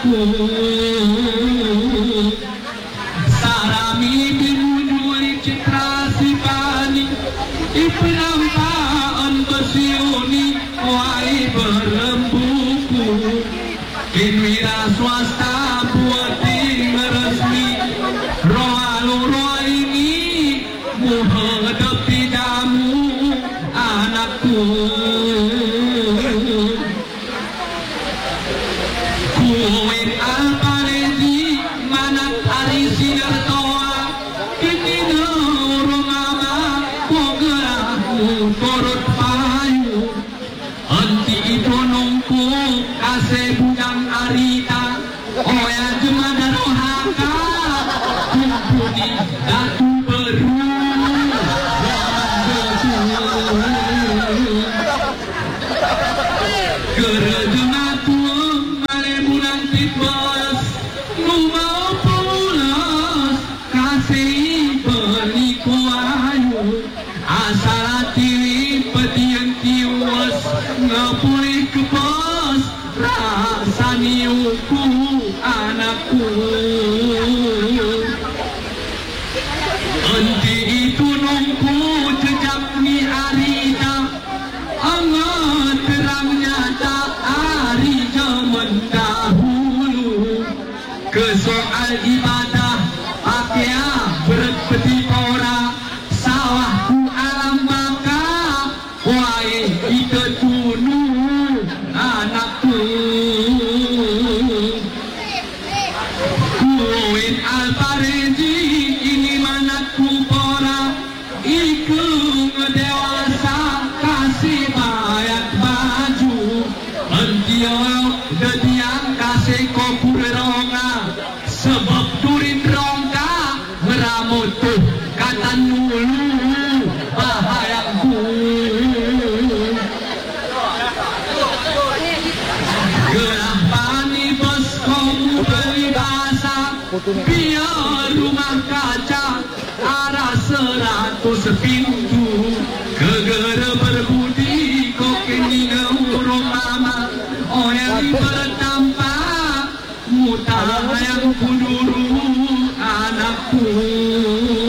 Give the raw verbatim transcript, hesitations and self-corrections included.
anakku sarami binujuli citra sipani ipenampaan besiuni wai berembuku kinwira swasta buating resmi rohalu roh ini muhadapi jamu anakku kuwin alparezi manat ari sinar toa kini nurungama pogeraku korot payu anti iponongku kase bujang arita oya jemada rohaka kumpuni datu beru gerejungaku male bulan tibas nu mau pulas kasih berliku ayu asal tiri petian tiwas ngapulih kepos rasani uku anakku anti itu nungku jejak ni arita angat terangnya tak hari zaman dahulu ke soal ibadah pakaian berpeti pora sawahku alam baka wai kita tunu anakku kuwin alparezi ini manatku pora iku ngedewasa kasih bayat baju antiau dadiang kasih kopur ronga sebab turin rongga meramutuh kata nulu bahayaku gerah pani bos komu beli bahasa biar rumah kaca arah seratus pintu kegera berbudi kokeni ngurung mama oh yang bertampak muta yang kuduru anakku